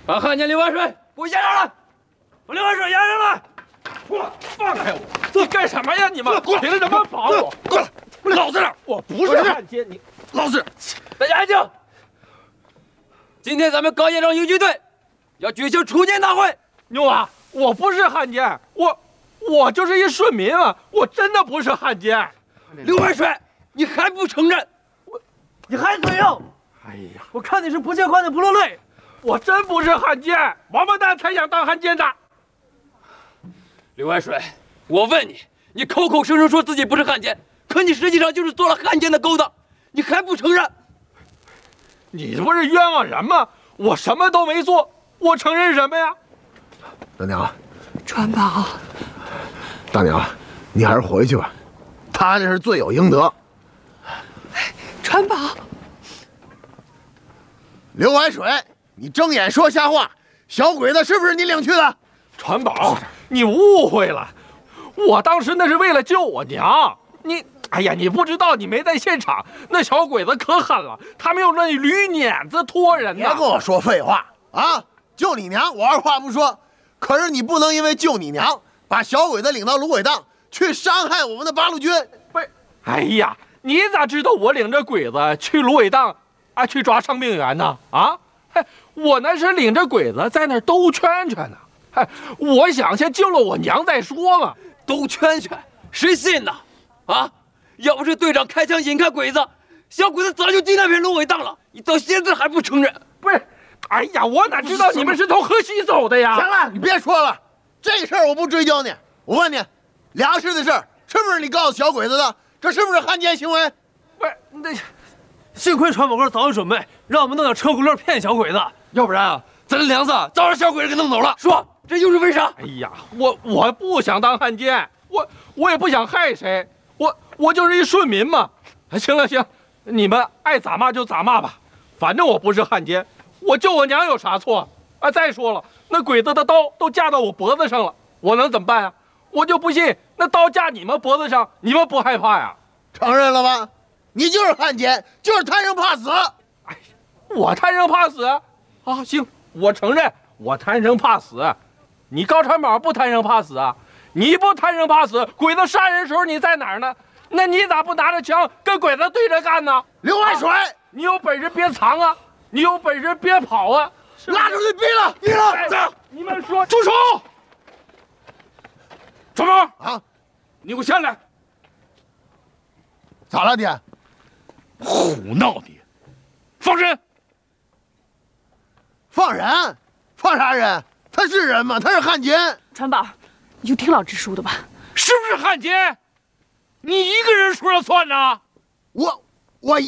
把汉奸刘万水给押上来！把刘万水押上来！ 放开我！你干什么呀？你们凭什么绑我？ 过来！老实点！ 我不是汉奸，你老实点！大家安静！今天咱们高县城游击队要举行出检大会。 牛娃，我不是汉奸，我就是一顺民啊！我真的不是汉奸。 刘万水，你还不承认？ 你还嘴硬！ 哎呀， 我看你是不见棺材不落泪。 我真不是汉奸，王八蛋才想当汉奸的。 刘万水，我问你，你口口声声说自己不是汉奸，可你实际上就是做了汉奸的勾当，你还不承认？ 你不是冤枉人吗？我什么都没做，我承认什么呀？ 大娘， 川宝， 大娘，你还是回去吧，他这是罪有应得。 川宝， 刘万水，你睁眼说瞎话！小鬼子是不是你领去的？ 传宝，你误会了，我当时那是为了救我娘。哎呀，你不知道，你没在现场，那小鬼子可狠了，他们用那驴碾子拖人呢。 别跟我说废话啊！救你娘，我二话不说。可是你不能因为救你娘，把小鬼子领到芦苇荡，去伤害我们的八路军。 哎呀，你咋知道我领着鬼子去芦苇荡啊，去抓伤病员呢？啊，我那是领着鬼子在那儿兜圈圈呢。我想先救了我娘再说嘛。 兜圈圈，谁信呢？啊！要不是队长开枪引开鬼子，小鬼子早就进那片芦苇荡了。你到现在还不承认？ 不是，哎呀，我哪知道你们是从河西走的呀？ 行了，你别说了，这事儿我不追究你。我问你，粮食的事儿是不是你告诉小鬼子的？这是不是汉奸行为？ 不是，那幸亏传宝哥早有准备，让我们弄点车轱辘骗小鬼子， 要不然啊，咱的粮食早让小鬼子给弄走了。说这又是为啥？ 哎呀，我不想当汉奸，我也不想害谁，我就是一顺民嘛。行了行，你们爱咋骂就咋骂吧，反正我不是汉奸，我救我娘有啥错啊？再说了，那鬼子的刀都架到我脖子上了，我能怎么办啊？我就不信那刀架你们脖子上，你们不害怕呀？ 承认了吧？你就是汉奸，就是贪生怕死。 哎，我贪生怕死啊？行，我承认我贪生怕死。你高传宝不贪生怕死啊？你不贪生怕死，鬼子杀人时候你在哪儿呢？那你咋不拿着枪跟鬼子对着干呢？ 刘万水， 你有本事别藏啊，你有本事别跑啊！ 拉出去毙了！毙了！ 走！你们说，住手！传宝啊， 你给我下来！ 咋了，爹？ 胡闹你！放人！ 放人？放啥人？他是人吗？他是汉奸。 川宝，你就听老支书的吧。 是不是汉奸？你一个人说了算呢？ 我